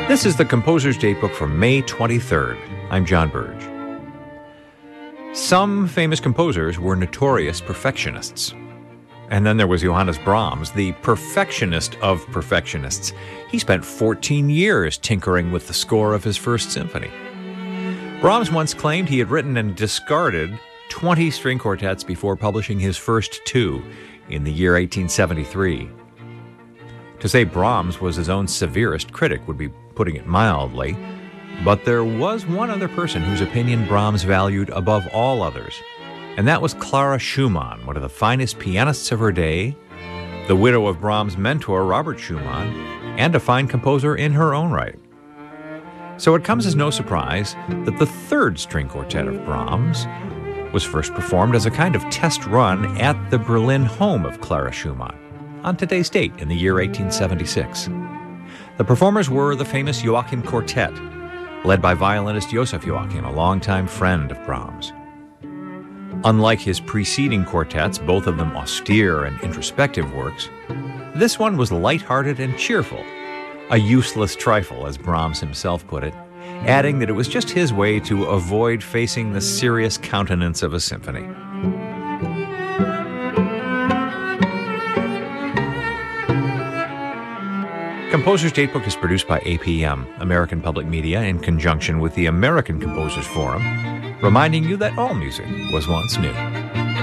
This is the Composer's Datebook for May 23rd. I'm John Burge. Some famous composers were notorious perfectionists. And then there was Johannes Brahms, the perfectionist of perfectionists. He spent 14 years tinkering with the score of his first symphony. Brahms once claimed he had written and discarded 20 string quartets before publishing his first two in the year 1873. To say Brahms was his own severest critic would be putting it mildly, but there was one other person whose opinion Brahms valued above all others, and that was Clara Schumann, one of the finest pianists of her day, the widow of Brahms' mentor Robert Schumann, and a fine composer in her own right. So it comes as no surprise that the third string quartet of Brahms was first performed as a kind of test run at the Berlin home of Clara Schumann on today's date in the year 1876. The performers were the famous Joachim Quartet, led by violinist Joseph Joachim, a longtime friend of Brahms. Unlike his preceding quartets, both of them austere and introspective works, this one was light-hearted and cheerful, a useless trifle, as Brahms himself put it, adding that it was just his way to avoid facing the serious countenance of a symphony. Composer's Datebook is produced by APM, American Public Media, in conjunction with the American Composers Forum, reminding you that all music was once new.